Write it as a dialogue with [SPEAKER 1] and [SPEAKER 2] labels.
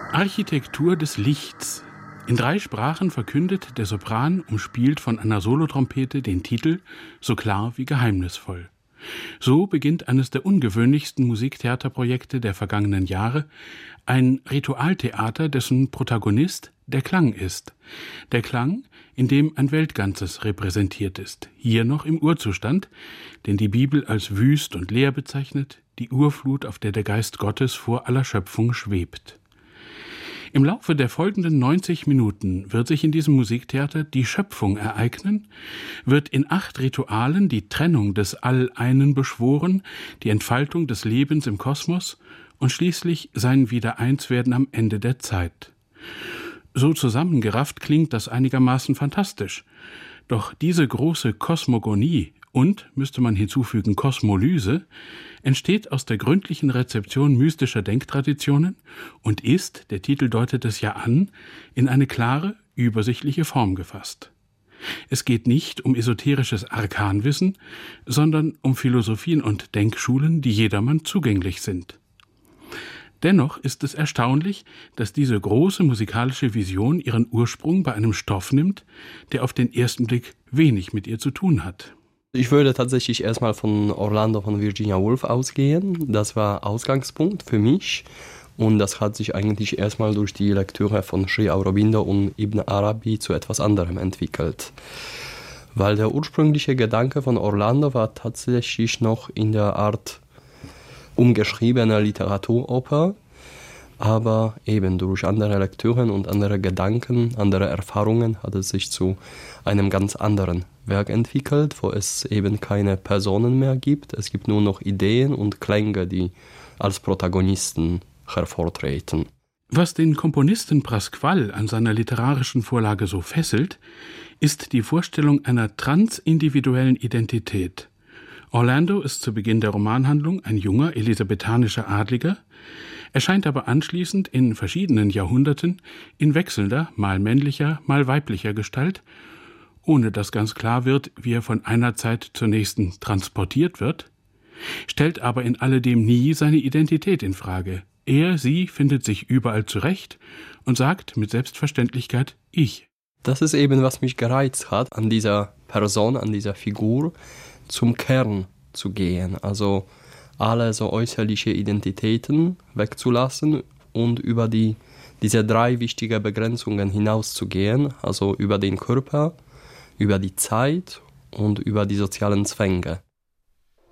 [SPEAKER 1] Architektur des Lichts. In 3 Sprachen verkündet der Sopran, umspielt von einer Solotrompete, den Titel »So klar wie geheimnisvoll«. So beginnt eines der ungewöhnlichsten Musiktheaterprojekte der vergangenen Jahre, ein Ritualtheater, dessen Protagonist der Klang ist. Der Klang, in dem ein Weltganzes repräsentiert ist, hier noch im Urzustand, den die Bibel als wüst und leer bezeichnet, die Urflut, auf der der Geist Gottes vor aller Schöpfung schwebt. Im Laufe der folgenden 90 Minuten wird sich in diesem Musiktheater die Schöpfung ereignen, wird in 8 Ritualen die Trennung des All-Einen beschworen, die Entfaltung des Lebens im Kosmos und schließlich sein Wiedereinswerden am Ende der Zeit. So zusammengerafft klingt das einigermaßen fantastisch. Doch diese große Kosmogonie und, müsste man hinzufügen, Kosmolyse, entsteht aus der gründlichen Rezeption mystischer Denktraditionen und ist, der Titel deutet es ja an, in eine klare, übersichtliche Form gefasst. Es geht nicht um esoterisches Arkanwissen, sondern um Philosophien und Denkschulen, die jedermann zugänglich sind. Dennoch ist es erstaunlich, dass diese große musikalische Vision ihren Ursprung bei einem Stoff nimmt, der auf den ersten Blick wenig mit ihr zu tun hat.
[SPEAKER 2] Ich würde tatsächlich erstmal von Orlando von Virginia Woolf ausgehen. Das war Ausgangspunkt für mich und das hat sich eigentlich erstmal durch die Lektüre von Sri Aurobindo und Ibn Arabi zu etwas anderem entwickelt. Weil der ursprüngliche Gedanke von Orlando war tatsächlich noch in der Art umgeschriebene Literaturoper, aber eben durch andere Lektüren und andere Gedanken, andere Erfahrungen hat es sich zu einem ganz anderen Werk entwickelt, wo es eben keine Personen mehr gibt. Es gibt nur noch Ideen und Klänge, die als Protagonisten hervortreten.
[SPEAKER 1] Was den Komponisten Pasquale an seiner literarischen Vorlage so fesselt, ist die Vorstellung einer transindividuellen Identität. Orlando ist zu Beginn der Romanhandlung ein junger elisabethanischer Adliger, erscheint aber anschließend in verschiedenen Jahrhunderten in wechselnder, mal männlicher, mal weiblicher Gestalt, ohne dass ganz klar wird, wie er von einer Zeit zur nächsten transportiert wird, stellt aber in alledem nie seine Identität in Frage. Er, sie findet sich überall zurecht und sagt mit Selbstverständlichkeit »Ich«.
[SPEAKER 2] Das ist eben, was mich gereizt hat, an dieser Person, an dieser Figur, zum Kern zu gehen. Also alle so äußerliche Identitäten wegzulassen und über diese 3 wichtige Begrenzungen hinauszugehen, also über den Körper, über die Zeit und über die sozialen Zwänge.